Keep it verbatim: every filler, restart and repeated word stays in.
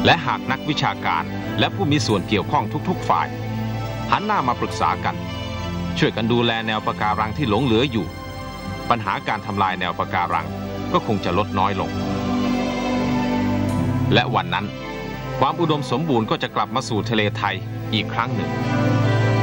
และหากนักวิชาการและผู้มีส่วนเกี่ยวข้องทุกๆฝ่ายหันหน้ามาปรึกษากันช่วยกันดูแลแนวปะการังที่หลงเหลืออยู่ปัญหาการทำลายแนวปะการังก็คงจะลดน้อยลงและวันนั้นความอุดมสมบูรณ์ก็จะกลับมาสู่ทะเลไทยอีกครั้งหนึ่ง